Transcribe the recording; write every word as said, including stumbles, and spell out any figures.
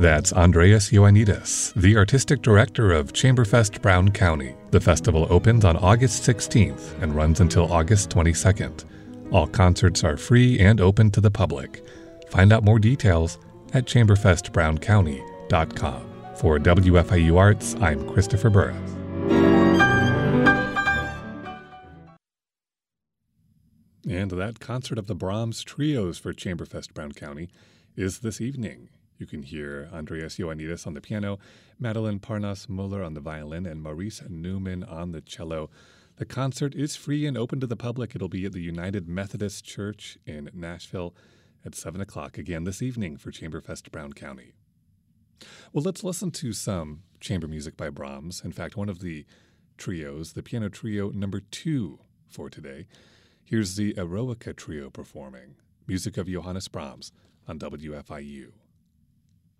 That's Andreas Ioannidis, the artistic director of Chamberfest Brown County. The festival opens on August sixteenth and runs until August twenty-second. All concerts are free and open to the public. Find out more details at chamberfest brown county dot com. For W F I U Arts, I'm Christopher Burris. And that concert of the Brahms Trios for Chamberfest Brown County is this evening. You can hear Andreas Ioannidis on the piano, Madeline Parnas-Muller on the violin, and Maurice Newman on the cello. The concert is free and open to the public. It'll be at the United Methodist Church in Nashville at seven o'clock again this evening for Chamberfest Brown County. Well, let's listen to some chamber music by Brahms. In fact, one of the trios, the piano trio number two for today. Here's the Eroica Trio performing music of Johannes Brahms on W F I U.